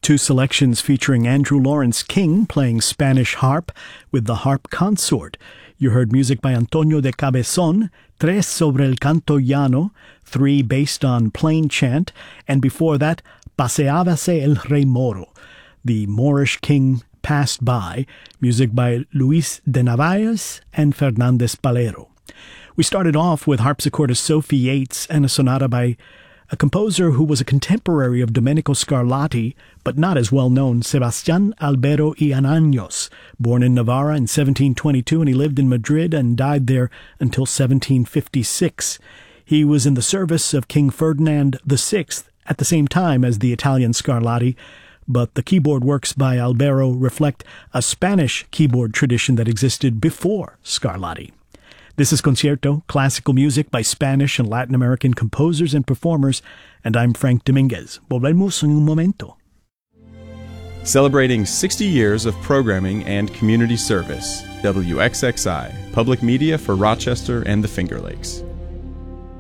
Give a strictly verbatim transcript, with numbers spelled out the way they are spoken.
Two selections featuring Andrew Lawrence King playing Spanish harp with the harp consort. You heard music by Antonio de Cabezon, Tres sobre el canto llano, three based on plain chant, and before that, Paseábase el Rey Moro, the Moorish king passed by, music by Luis de Narváez and Fernández Palero. We started off with harpsichordist Sophie Yates and a sonata by a composer who was a contemporary of Domenico Scarlatti, but not as well known, Sebastián Albero y Anaños, born in Navarra in seventeen twenty-two, and he lived in Madrid and died there until seventeen fifty-six. He was in the service of King Ferdinand the Sixth at the same time as the Italian Scarlatti, but the keyboard works by Albero reflect a Spanish keyboard tradition that existed before Scarlatti. This is Concierto, classical music by Spanish and Latin American composers and performers, and I'm Frank Dominguez. Volvemos en un momento. Celebrating sixty years of programming and community service, W X X I, public media for Rochester and the Finger Lakes.